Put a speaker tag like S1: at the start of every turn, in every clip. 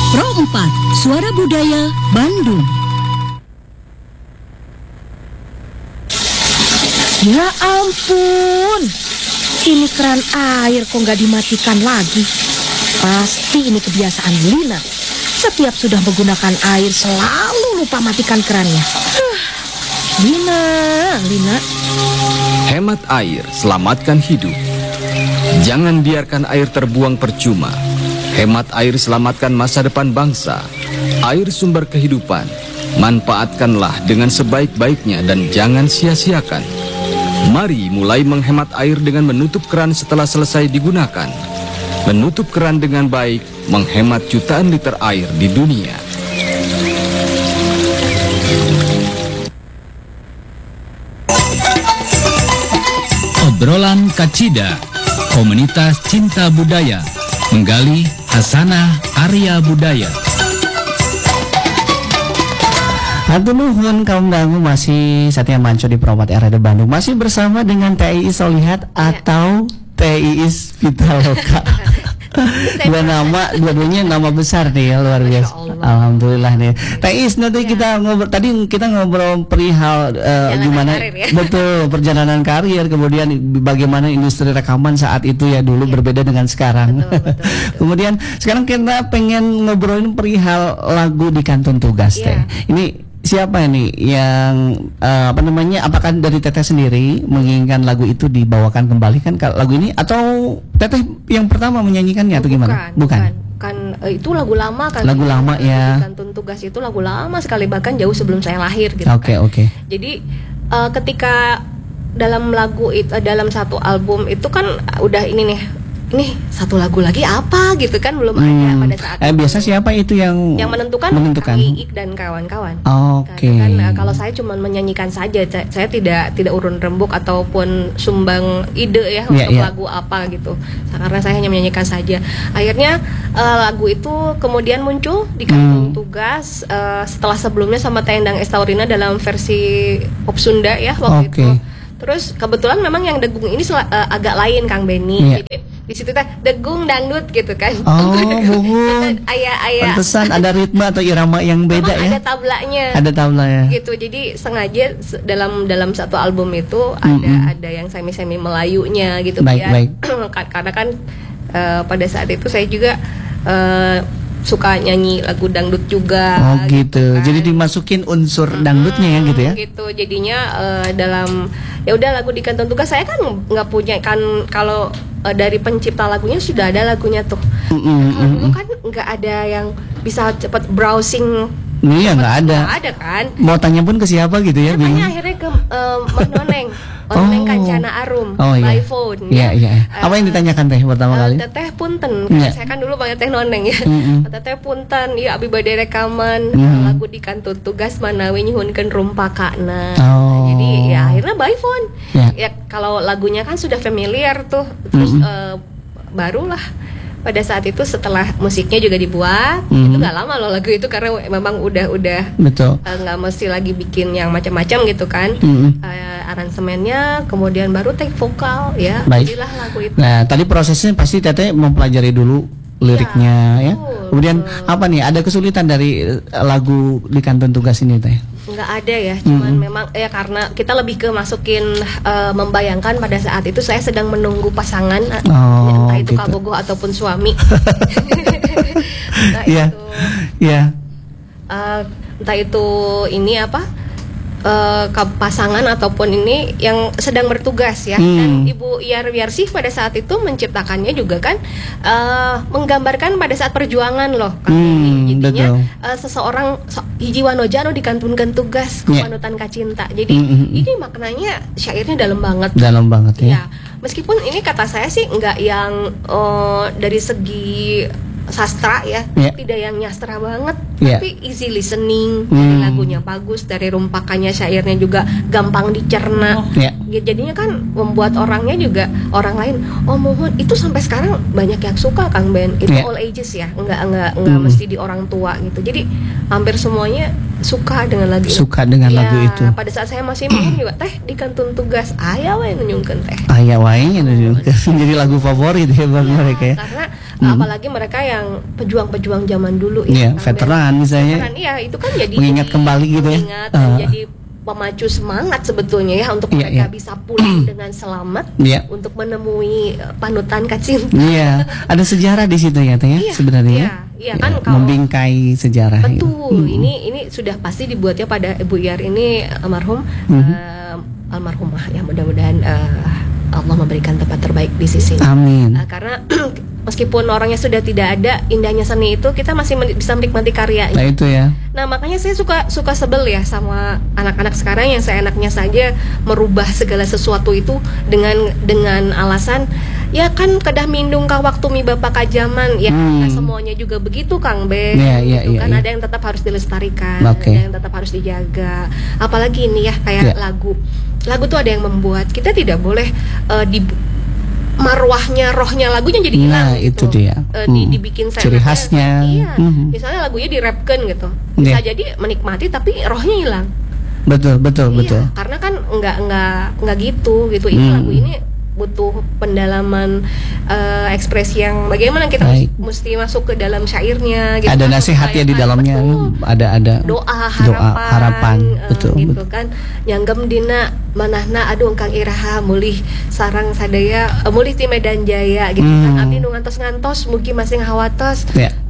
S1: Pro 4, Suara Budaya Bandung.
S2: Ya ampun, ini keran air kok nggak dimatikan lagi. Pasti ini kebiasaan Lina. Setiap sudah menggunakan air selalu lupa matikan kerannya. Lina.
S3: Hemat air, selamatkan hidup. Jangan biarkan air terbuang percuma. Hemat air, selamatkan masa depan bangsa. Air sumber kehidupan. Manfaatkanlah dengan sebaik-baiknya dan jangan sia-siakan. Mari mulai menghemat air dengan menutup keran setelah selesai digunakan. Menutup keran dengan baik menghemat jutaan liter air di dunia.
S4: Obrolan Kacida, komunitas cinta budaya, menggali hasanah Arya budaya.
S5: Hatur nuhun kaum dangu, masih Satya Manco di Pro 4 RRD Bandung, masih bersama dengan TII Solihat atau TII Pitaloka. Dua-duanya nama besar nih ya, luar biasa. Alhamdulillah nih. TII nanti kita ngobrol, tadi kita ngobrol perihal gimana ya? Betul, perjalanan karir, kemudian bagaimana industri rekaman saat itu ya dulu berbeda dengan sekarang. Betul. Kemudian sekarang kita pengen ngobrolin perihal lagu di Kantun Tugas teh. Ini siapa ini yang apakah dari Teteh sendiri menginginkan lagu itu dibawakan kembali kan lagu ini, atau Teteh yang pertama menyanyikannya atau gimana? Bukan.
S2: Kan itu lagu lama kan.
S5: Lagu lama ya.
S2: Kantun Tugas itu lagu lama sekali, bahkan jauh sebelum saya lahir gitu.
S5: Oke.
S2: Jadi ketika dalam lagu itu, dalam satu album itu kan udah ini satu lagu lagi apa gitu kan, belum ada pada saat itu.
S5: Biasa siapa itu yang
S2: menentukan? Kang Iik dan kawan-kawan.
S5: Oke.
S2: Kan kalau saya cuma menyanyikan saja, saya tidak urun rembuk ataupun sumbang ide ya untuk lagu apa gitu. Karena saya hanya menyanyikan saja. Akhirnya lagu itu kemudian muncul di Kantun Tugas setelah sebelumnya sama Tendang Estaurina dalam versi pop Sunda ya waktu itu. Terus kebetulan memang yang degung ini agak lain Kang Benny. Jadi di situ teh degung dangdut gitu kan.
S5: Oh, buhun.
S2: Ayah.
S5: Pantesan ada ritme atau irama yang beda ya.
S2: Ada tablanya.
S5: Ada tablanya.
S2: Gitu. Jadi sengaja dalam satu album itu ada yang semi Melayunya gitu.
S5: Baik.
S2: Karena kan pada saat itu saya juga suka nyanyi lagu dangdut juga.
S5: Oh gitu. Kan. Jadi dimasukin unsur dangdutnya ya gitu ya.
S2: Gitu. Jadinya dalam ya udah lagu di Kantun Tugas saya kan nggak punya kan, kalau dari pencipta lagunya sudah ada lagunya tuh. Dulu kan nggak ada yang bisa cepat browsing.
S5: Iya, nggak ada.
S2: Nggak ada kan.
S5: Mau tanya pun ke siapa gitu ya?
S2: Makanya akhirnya ke Noneng. Noneng Kancana Arum by phone.
S5: Iya. Apa yang ditanyakan teh pertama kali?
S2: Teteh punten. Saya kan dulu panggil Teh Noneng ya. Teteh punten, ya abi bade rekaman lagu di Kantun Tugas manawi nyuhunkeun rumpakana. Jadi ya akhirnya by phone. Ya kalau lagunya kan sudah familiar tuh. Terus barulah pada saat itu setelah musiknya juga dibuat, itu nggak lama loh lagu itu, karena memang udah
S5: betul,
S2: nggak mesti lagi bikin yang macam-macam gitu kan. Aransemennya kemudian baru take vokal ya. Jadilah lagu itu.
S5: Nah tadi prosesnya pasti Teteh mempelajari dulu liriknya ya. Kemudian apa nih, ada kesulitan dari lagu di Kantun Tugas ini Teh?
S2: Nggak ada ya, cuman memang ya karena kita lebih ke masukin membayangkan pada saat itu saya sedang menunggu pasangan, entah itu gitu. Kabogoh ataupun suami. Entah itu ini apa, pasangan ataupun ini yang sedang bertugas ya. Dan Ibu Iyar Wiarsih pada saat itu menciptakannya juga kan menggambarkan pada saat perjuangan loh kan. Jadinya seseorang hiji wanoja anu dikantunkeun tugas ku panutan kacinta. Jadi ini maknanya syairnya dalam banget ya. Meskipun ini kata saya sih enggak yang dari segi sastra ya, tidak yang nyastra banget, tapi easy listening. Dari lagunya bagus, dari rumpakannya, syairnya juga gampang dicerna. Jadinya kan membuat orangnya juga orang lain, oh mohon itu sampai sekarang banyak yang suka Kang Ben. Itu all ages ya, enggak mesti di orang tua gitu. Jadi hampir semuanya suka dengan lagu itu. Pada saat saya masih minum juga teh di Kantun Tugas aya wae nunjungkeun teh.
S5: Aya wae nunjungkeun. Jadi lagu favorit ya buat mereka ya.
S2: Karena Apalagi mereka yang pejuang-pejuang zaman dulu ya,
S5: veteran misalnya.
S2: Veteran, iya, itu kan jadi
S5: mengingat kembali gitu ya.
S2: Mengingat dan jadi pemacu semangat sebetulnya ya untuk mereka bisa pulang dengan selamat untuk menemui panutan Kacim.
S5: Iya, ada sejarah di situ ya Teh ya sebenarnya.
S2: Iya kan, kalau
S5: membingkai sejarah.
S2: Betul. Ini sudah pasti dibuatnya pada Ibu Iyar ini almarhum, almarhumah ya, mudah-mudahan Allah memberikan tempat terbaik di sisinya.
S5: Amin.
S2: Karena meskipun orangnya sudah tidak ada, indahnya seni itu kita masih bisa menikmati karyanya.
S5: Nah itu ya.
S2: Nah makanya saya suka sebel ya sama anak-anak sekarang yang seenaknya saja merubah segala sesuatu itu dengan alasan ya kan kedah mindung kah waktu mi bapak kajaman ya. Nah, semuanya juga begitu Kang Ben. Gitu kan. Ada yang tetap harus dilestarikan, ada yang tetap harus dijaga. Apalagi ini ya kayak lagu tuh ada yang membuat kita tidak boleh di marwahnya, rohnya lagunya jadi hilang.
S5: Nah gitu. Itu dia.
S2: Dibikin
S5: ciri khasnya.
S2: Iya. Misalnya lagunya dirapkan gitu, bisa jadi menikmati tapi rohnya hilang. Betul. Karena kan nggak gitu. Ini lagu ini butuh pendalaman ekspresi yang bagaimana kita mesti masuk ke dalam syairnya gitu.
S5: Ada nasihatnya di dalamnya. Ada
S2: doa
S5: harapan. Betul.
S2: Gitu kan. Nyanggem dina manahna aduh kang iraha mulih sarang sadaya mulih ti Medan Jaya gitu kan. Abdi nu ngantos mugi masing hawatos.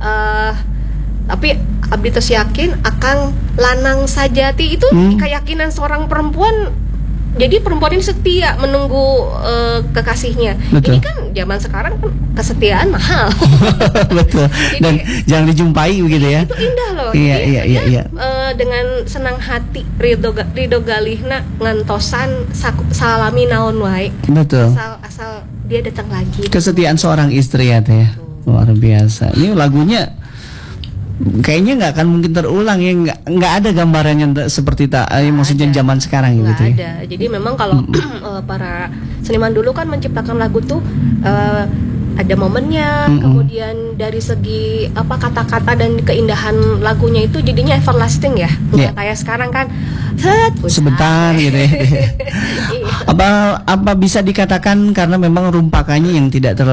S2: Tapi abdi tos yakin akang lanang sajati itu keyakinan seorang perempuan. Jadi perempuan ini setia menunggu kekasihnya.
S5: Betul.
S2: Ini kan zaman sekarang kan kesetiaan mahal.
S5: Betul. Dan jangan dijumpai begitu ya.
S2: Itu indah loh.
S5: Iya.
S2: Dengan senang hati ridho galihna ngantosan salami naon wae.
S5: Betul.
S2: Asal dia datang lagi.
S5: Kesetiaan seorang istri ya Teh. Luar biasa. Ini lagunya kayaknya nggak akan mungkin terulang ya, nggak ada gambarannya seperti maksudnya zaman sekarang gitu ya.
S2: Ada. Jadi memang kalau para seniman dulu kan menciptakan lagu tuh ada momennya, kemudian dari segi kata-kata dan keindahan lagunya itu jadinya everlasting ya. Nggak kayak sekarang kan
S5: sebentar gitu ya. Apa bisa dikatakan karena memang rumpakannya yang tidak terlalu